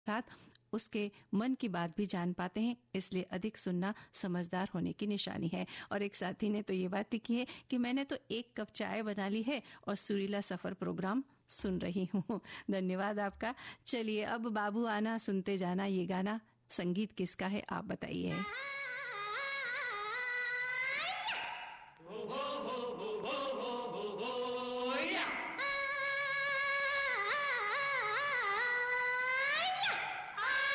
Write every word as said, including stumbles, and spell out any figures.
साथ उसके मन की बात भी जान पाते हैं, इसलिए अधिक सुनना समझदार होने की निशानी है। और एक साथी ने तो ये बात लिखी है कि मैंने तो एक कप चाय बना ली है और सुरीला सफर प्रोग्राम सुन रही हूँ। धन्यवाद आपका। चलिए अब बाबू आना सुनते जाना, ये गाना संगीत किसका है आप बताइए।